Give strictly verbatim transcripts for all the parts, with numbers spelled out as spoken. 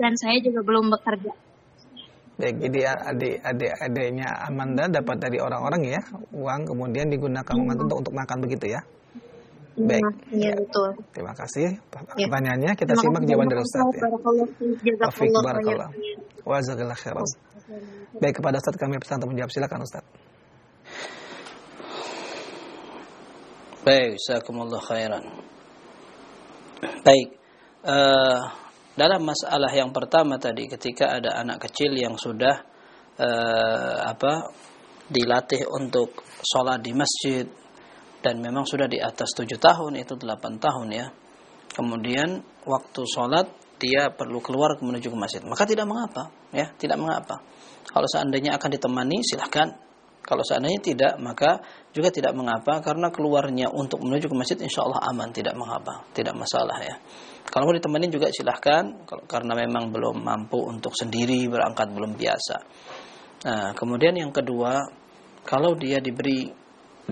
dan saya juga belum bekerja. Baik, jadi adik-adik-adiknya Amanda dapat dari orang-orang ya, uang kemudian digunakan uang itu untuk, untuk makan begitu ya. Baik, iya ya. Betul. Terima kasih Ya. pertanyaannya. Kita Terima simak kasih jawaban banyak, dari Ustaz Ustaz. ya. Barakallahu fiik. Wafik Jazakallahu barakallah. khairan. Wa jazakallahu khairan. Baik, kepada Ustaz kami pesan untuk menjawab, silakan Ustaz. Baik, jazakumullah khairan. Baik, uh, dalam masalah yang pertama tadi, ketika ada anak kecil yang sudah uh, apa dilatih untuk sholat di masjid dan memang sudah di atas tujuh tahun, itu delapan tahun ya. Kemudian waktu sholat dia perlu keluar menuju ke masjid, maka tidak mengapa, ya, tidak mengapa. Kalau seandainya akan ditemani, silahkan. Kalau seandainya tidak, maka juga tidak mengapa, karena keluarnya untuk menuju ke masjid insya Allah aman, tidak mengapa, tidak masalah ya. Kalau mau ditemani juga silahkan, karena memang belum mampu untuk sendiri berangkat, belum biasa. Nah, kemudian yang kedua, kalau dia diberi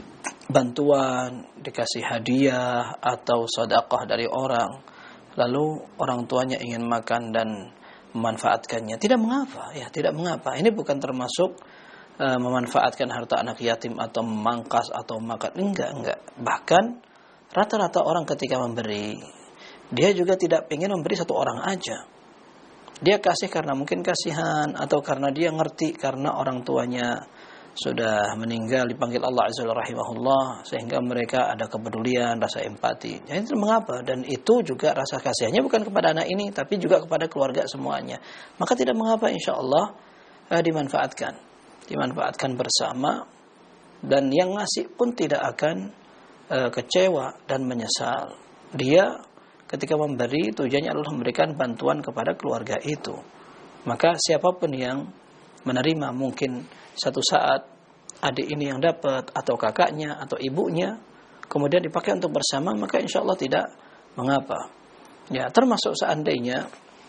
bantuan, dikasih hadiah atau sedekah dari orang, lalu orang tuanya ingin makan dan memanfaatkannya, tidak mengapa ya, tidak mengapa. Ini bukan termasuk uh, memanfaatkan harta anak yatim atau memangkas atau makan, enggak, enggak. Bahkan rata-rata orang ketika memberi, dia juga tidak ingin memberi satu orang aja. Dia kasih karena mungkin kasihan, atau karena dia ngerti karena orang tuanya sudah meninggal, dipanggil Allah Azza wa rahimahullah, sehingga mereka ada kepedulian, rasa empati. Jadi itu mengapa? Dan itu juga rasa kasihnya bukan kepada anak ini, tapi juga kepada keluarga semuanya. Maka tidak mengapa, insya Allah eh, dimanfaatkan, dimanfaatkan bersama, dan yang ngasih pun tidak akan eh, kecewa dan menyesal. Dia ketika memberi, tujuannya adalah memberikan bantuan kepada keluarga itu. Maka siapapun yang menerima, mungkin satu saat adik ini yang dapat, atau kakaknya, atau ibunya, kemudian dipakai untuk bersama, maka insya Allah tidak mengapa. Ya, termasuk seandainya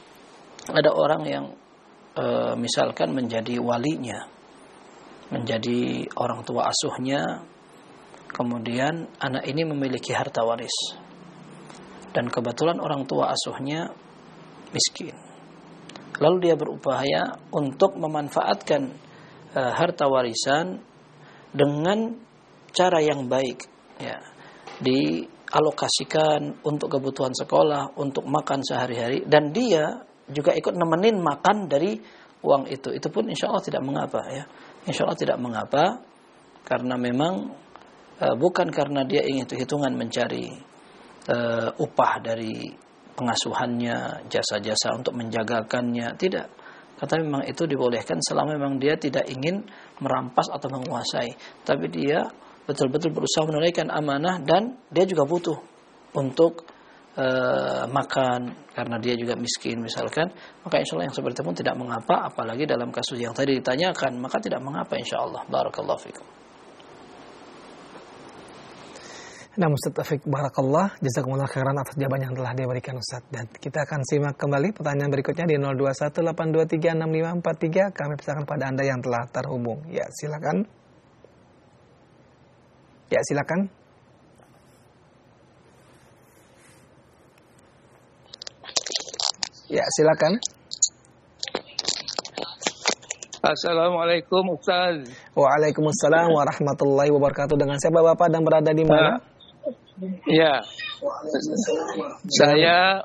ada orang yang e, misalkan menjadi walinya, menjadi orang tua asuhnya, kemudian anak ini memiliki harta waris, dan kebetulan orang tua asuhnya miskin. Lalu dia berupaya untuk memanfaatkan uh, harta warisan dengan cara yang baik, ya, dialokasikan untuk kebutuhan sekolah, untuk makan sehari-hari, dan dia juga ikut nemenin makan dari uang itu. Itu pun insya Allah tidak mengapa, ya. Insya Allah tidak mengapa, karena memang uh, bukan karena dia ingin hitung-hitungan mencari uh, upah dari pengasuhannya, jasa-jasa untuk menjagakannya, tidak. Kata memang itu dibolehkan selama memang dia tidak ingin merampas atau menguasai, tapi dia betul-betul berusaha menunaikan amanah, dan dia juga butuh untuk uh, makan karena dia juga miskin misalkan. Maka insya Allah yang seperti itu pun tidak mengapa, apalagi dalam kasus yang tadi ditanyakan, maka tidak mengapa insya Allah. Barakallahu fikum. Nah, Ustaz Taufik barakallah, jazakumullah khairan atas jawaban yang telah diberikan Ustaz. Dan kita akan simak kembali pertanyaan berikutnya di nol dua satu delapan dua tiga enam lima empat tiga. Kami persilakan pada Anda yang telah terhubung. Ya, silakan. Ya, silakan. Ya, silakan. Assalamualaikum Ustaz. Waalaikumsalam warahmatullahi wabarakatuh. Dengan siapa Bapak dan berada di mana? Uh. Ya, saya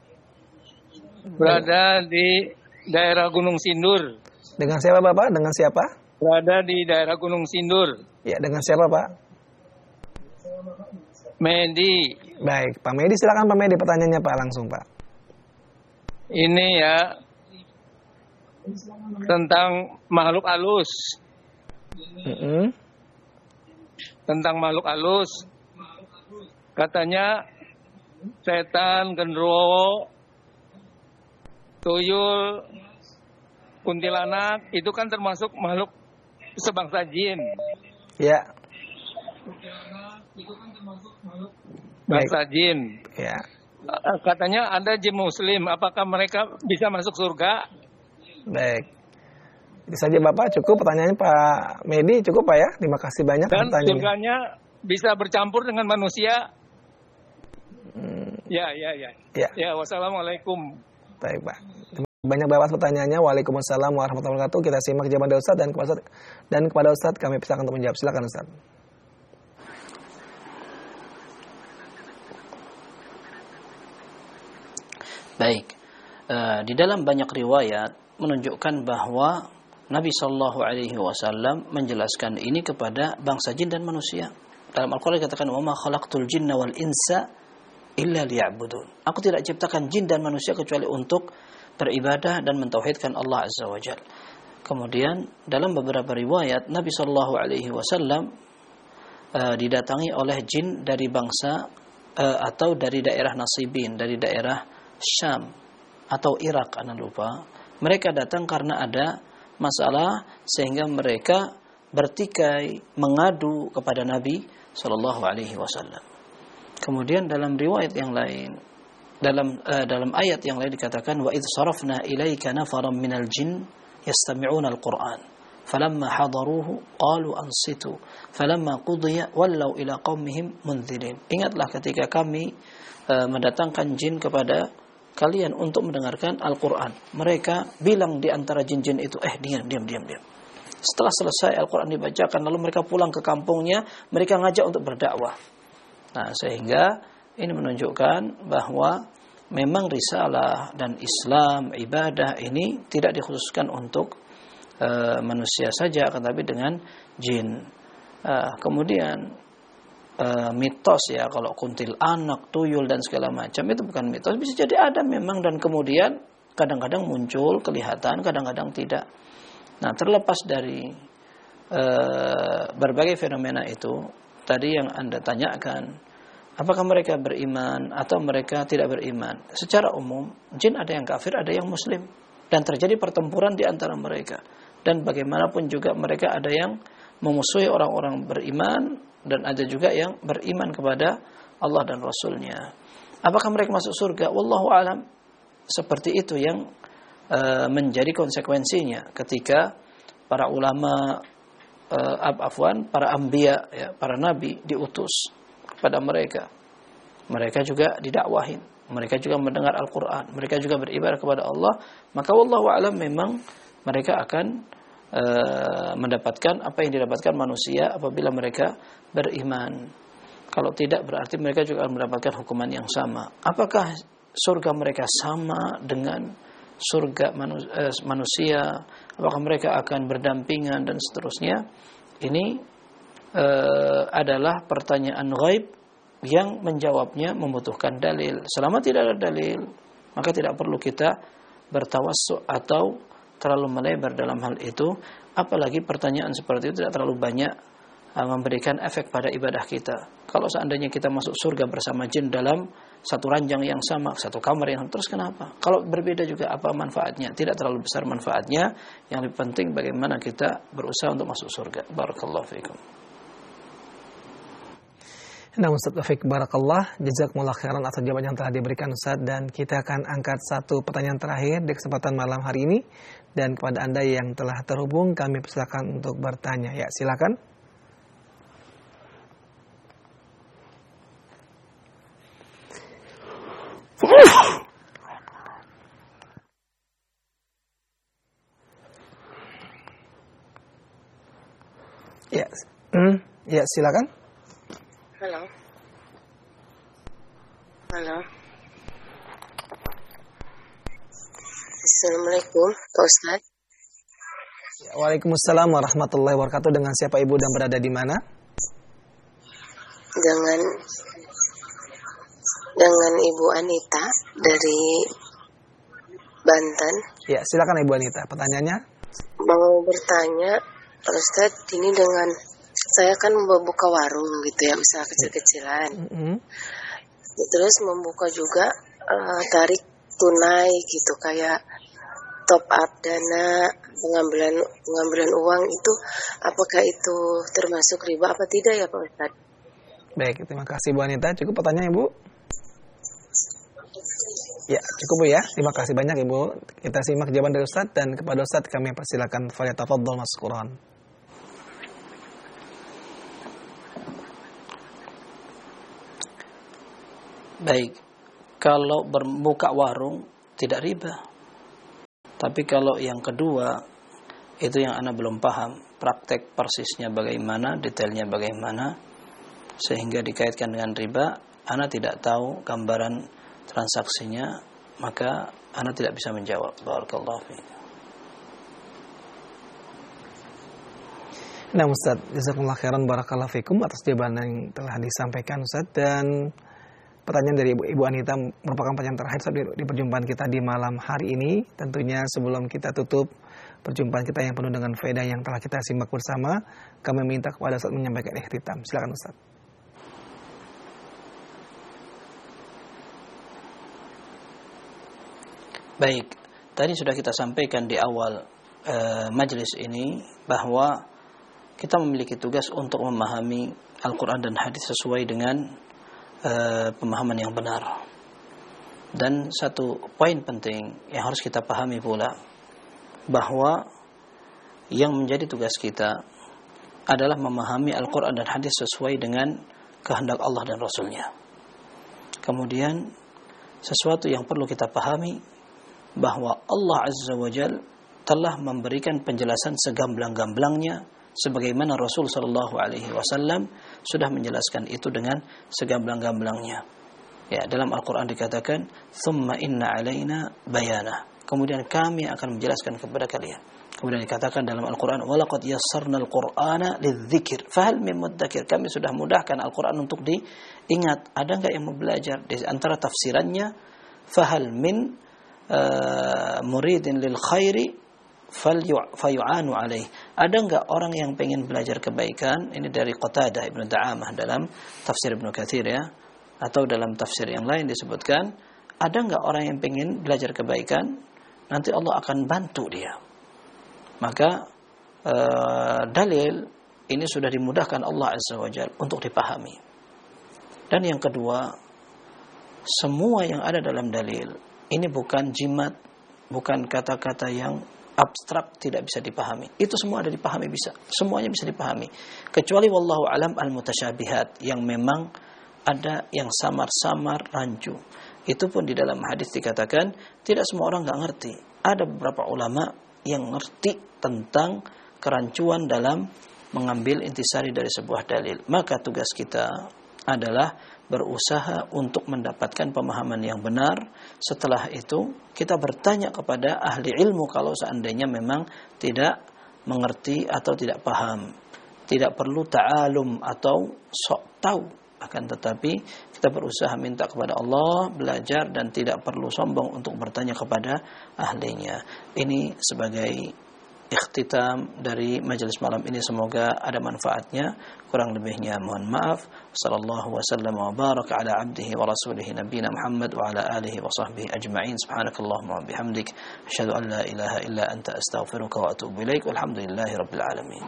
berada di daerah Gunung Sindur. Dengan siapa Bapak? Dengan siapa? Berada di daerah Gunung Sindur. Ya, dengan siapa Pak? Medi. Baik, Pak Medi, silakan Pak Medi, pertanyaannya Pak, langsung Pak. Ini ya tentang makhluk halus. Mm-hmm. Tentang makhluk halus. Katanya setan, genderuwo, tuyul, kuntilanak itu kan termasuk makhluk sebangsa jin. Ya. Itu kan termasuk makhluk bangsa jin. Ya. Katanya ada jin muslim, apakah mereka bisa masuk surga? Baik. Itu saja Bapak, cukup pertanyaannya Pak Medi, cukup Pak ya. Terima kasih banyak dan pertanyaannya. Dan surganya bisa bercampur dengan manusia. Hmm. Ya, ya, ya. Ya. Ya, wassalamualaikum. Baik, Pak. Banyak banget pertanyaannya. Waalaikumsalam warahmatullahi wabarakatuh. Kita simak jawaban dari Ustaz dan kepada Ustaz, dan kepada Ustaz kami persilakan untuk menjawab. Silakan Ustaz. Baik. Uh, di dalam banyak riwayat menunjukkan bahwa Nabi Shallallahu Alaihi Wasallam menjelaskan ini kepada bangsa jin dan manusia. Dalam Al-Quran dikatakan, "Wa ma khalaqtul jinna wal insa illa liya'budun." Aku tidak ciptakan jin dan manusia kecuali untuk beribadah dan mentauhidkan Allah Azza wa Jalla. Kemudian dalam beberapa riwayat Nabi Shallallahu Alaihi Wasallam uh, didatangi oleh jin dari bangsa uh, atau dari daerah Nasibin, dari daerah Syam atau Irak, anda lupa. Mereka datang karena ada masalah sehingga mereka bertikai mengadu kepada Nabi Shallallahu Alaihi Wasallam. Kemudian dalam riwayat yang lain, dalam uh, dalam ayat yang lain dikatakan, wa idh sarafna ilaika nafaran minal jin yastami'una al-Qur'an falamma hadaruhu qalu ansitu falamma qudiya wallaw ila qaumihim munzirin. Ingatlah ketika kami uh, mendatangkan jin kepada kalian untuk mendengarkan Al-Qur'an. Mereka bilang di antara jin-jin itu, eh diam diam diam diam. Setelah selesai Al-Qur'an dibacakan, lalu mereka pulang ke kampungnya, mereka ngajak untuk berdakwah. Nah, sehingga ini menunjukkan bahwa memang risalah dan Islam, ibadah ini tidak dikhususkan untuk uh, manusia saja, tetapi dengan jin. Uh, kemudian uh, mitos ya, kalau kuntil anak, tuyul dan segala macam itu bukan mitos, bisa jadi ada memang, dan kemudian kadang-kadang muncul, kelihatan, kadang-kadang tidak. Nah, terlepas dari uh, berbagai fenomena itu, tadi yang Anda tanyakan, apakah mereka beriman atau mereka tidak beriman? Secara umum, jin ada yang kafir, ada yang muslim. Dan terjadi pertempuran di antara mereka. Dan bagaimanapun juga mereka ada yang memusuhi orang-orang beriman, dan ada juga yang beriman kepada Allah dan Rasulnya. Apakah mereka masuk surga? Wallahu a'lam. Seperti itu yang uh, menjadi konsekuensinya ketika para ulama, uh, afwan, para anbiya, ya, para nabi diutus pada mereka. Mereka juga didakwahin, mereka juga mendengar Al-Quran, mereka juga beribadah kepada Allah. Maka wallahu a'lam memang mereka akan uh, mendapatkan apa yang didapatkan manusia apabila mereka beriman. Kalau tidak, berarti mereka juga akan mendapatkan hukuman yang sama. Apakah surga mereka sama dengan surga manusia? Apakah mereka akan berdampingan dan seterusnya? Ini uh, adalah pertanyaan ghaib yang menjawabnya membutuhkan dalil. Selama tidak ada dalil, maka tidak perlu kita bertawassu atau terlalu melebar dalam hal itu. Apalagi pertanyaan seperti itu tidak terlalu banyak uh, memberikan efek pada ibadah kita. Kalau seandainya kita masuk surga bersama jin dalam satu ranjang yang sama, satu kamar yang sama, terus kenapa? Kalau berbeda juga apa manfaatnya? Tidak terlalu besar manfaatnya. Yang lebih penting bagaimana kita berusaha untuk masuk surga. Barakallahu fiikum. Nah, Ustaz Taufik Barakallah, jazakumullah khairan atas jawaban yang telah diberikan Ustaz, dan kita akan angkat satu pertanyaan terakhir di kesempatan malam hari ini, dan kepada Anda yang telah terhubung kami persilakan untuk bertanya. Ya, silakan. Ya, hmm, ya silakan. Halo. Halo. Assalamualaikum, Pak Ustaz. Ya, waalaikumsalam warahmatullahi wabarakatuh. Dengan siapa Ibu dan berada di mana? Dengan dengan Ibu Anita dari Banten. Ya, silakan Ibu Anita. Pertanyaannya? Mau bertanya, Pak Ustaz, ini dengan saya kan membuka warung gitu ya, usaha kecil-kecilan. Mm-hmm. Terus membuka juga uh, tarik tunai gitu, kayak top up dana, pengambilan pengambilan uang itu, apakah itu termasuk riba apa tidak ya Pak Ustaz? Baik, terima kasih Bu Anita. Cukup pertanyaan Ibu? Ya, cukup Bu ya. Terima kasih banyak Ibu. Kita simak jawaban dari Ustaz, dan kepada Ustaz kami persilakan falyatafaddal maskuran. Baik, kalau berbuka warung tidak riba. Tapi kalau yang kedua, itu yang ana belum paham, praktek persisnya bagaimana, detailnya bagaimana, sehingga dikaitkan dengan riba, ana tidak tahu gambaran transaksinya, maka ana tidak bisa menjawab. Barakallahu fiik. Nah Ustaz, jazakumullah khairan barakallahu fikum atas jawaban yang telah disampaikan Ustaz. Dan pertanyaan dari Ibu, Ibu Anita merupakan pertanyaan terakhir Ustaz, di, di perjumpaan kita di malam hari ini. Tentunya sebelum kita tutup perjumpaan kita yang penuh dengan faedah yang telah kita simak bersama, kami minta kepada Ustaz menyampaikan ikhtitam. Silakan Ustaz. Baik, tadi sudah kita sampaikan di awal uh, majelis ini bahwa kita memiliki tugas untuk memahami Al-Quran dan hadis sesuai dengan uh, pemahaman yang benar. Dan satu poin penting yang harus kita pahami pula, bahwa yang menjadi tugas kita adalah memahami Al-Quran dan hadis sesuai dengan kehendak Allah dan Rasulnya. Kemudian sesuatu yang perlu kita pahami, bahwa Allah Azza wa Jal telah memberikan penjelasan segamblang-gamblangnya, sebagaimana Rasul sallallahu alaihi wasallam sudah menjelaskan itu dengan segamblang-gamblangnya. Ya, dalam Al-Qur'an dikatakan, "Tsumma inna 'alaina bayana." Kemudian kami akan menjelaskan kepada kalian. Kemudian dikatakan dalam Al-Qur'an, "Wa laqad yassarnal Qur'ana lidzikr, fahal min mudzakir." Kami sudah mudahkan Al-Qur'an untuk diingat. Ada enggak yang mau belajar? Di antara tafsirannya, fahal min uh, muridin lil khairi fayu'anu alaih. Ada enggak orang yang pengen belajar kebaikan? Ini dari Qatadah Ibnu Da'amah dalam tafsir Ibnu Katsir ya, atau dalam tafsir yang lain disebutkan, ada enggak orang yang pengen belajar kebaikan? Nanti Allah akan bantu dia. Maka uh, dalil ini sudah dimudahkan Allah Azza wa Jalla untuk dipahami. Dan yang kedua, semua yang ada dalam dalil ini bukan jimat, bukan kata-kata yang abstrak tidak bisa dipahami. Itu semua ada dipahami bisa. Semuanya bisa dipahami. Kecuali wallahu alam al-mutasyabihat, yang memang ada yang samar-samar rancu. Itu pun di dalam hadis dikatakan tidak semua orang enggak ngerti. Ada beberapa ulama yang ngerti tentang kerancuan dalam mengambil intisari dari sebuah dalil. Maka tugas kita adalah berusaha untuk mendapatkan pemahaman yang benar. Setelah itu kita bertanya kepada ahli ilmu kalau seandainya memang tidak mengerti atau tidak paham. Tidak perlu ta'alum atau sok tahu, akan tetapi kita berusaha minta kepada Allah, belajar, dan tidak perlu sombong untuk bertanya kepada ahlinya. Ini sebagai ikhtitam dari majelis malam ini, semoga ada manfaatnya. Kurang lebihnya mohon maaf. Sallallahu wasallam wa baraka ala abdihi wa rasulihi nabiyina Muhammad wa ala alihi wa sahbihi ajma'in. Subhanakallahumma wa bihamdik, asyhadu an la ilaha illa anta astaghfiruka wa atubu ilaik. Walhamdulillahi rabbil alamin.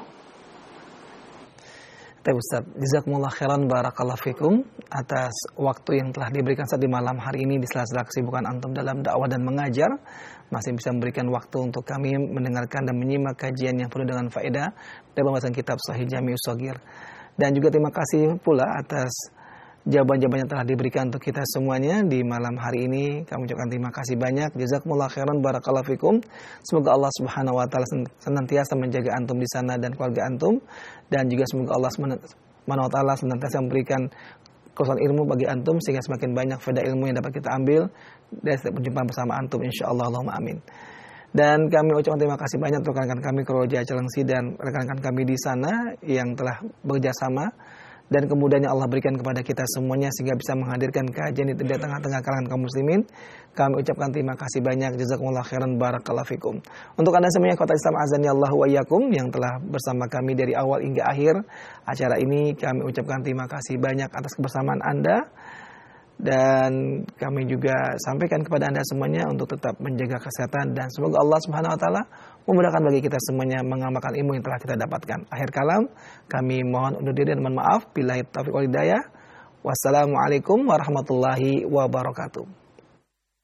Baik Ustaz, jazakumullah khairan barakallahu fikum atas waktu yang telah diberikan saat di malam hari ini di sela-sela kesibukan antum dalam dakwah dan mengajar. Masih bisa memberikan waktu untuk kami mendengarkan dan menyimak kajian yang penuh dengan faedah dari pembahasan kitab Sahih Jami'us Shaghir. Dan juga terima kasih pula atas jawaban-jawaban yang telah diberikan untuk kita semuanya di malam hari ini. Kami ucapkan terima kasih banyak. Jazakumullah khairan barakallahu fikum. Semoga Allah Subhanahu wa taala senantiasa menjaga antum di sana dan keluarga antum, dan juga semoga Allah Subhanahu wa taala senantiasa memberikan kekuatan ilmu bagi antum sehingga semakin banyak faedah ilmu yang dapat kita ambil dari setiap perjumpaan bersama antum insyaallah. Allahumma amin. Dan kami ucapkan terima kasih banyak untuk rekan-rekan kami Keroja Cilengsi dan rekan-rekan kami di sana yang telah bekerja sama, dan kemudahannya Allah berikan kepada kita semuanya sehingga bisa menghadirkan kajian di tengah-tengah kalangan kaum muslimin. Kami ucapkan terima kasih banyak. Jazakumullah khairan barakallahu fikum. Untuk Anda semuanya kota Islam azani Allah wa iyyakum yang telah bersama kami dari awal hingga akhir acara ini, kami ucapkan terima kasih banyak atas kebersamaan Anda. Dan kami juga sampaikan kepada Anda semuanya untuk tetap menjaga kesehatan, dan semoga Allah Subhanahu wa taala memudahkan bagi kita semuanya mengamalkan ilmu yang telah kita dapatkan. Akhir kalam, kami mohon undur diri dan mohon maaf. Billahi taufiq wal hidayah. Wassalamualaikum warahmatullahi wabarakatuh.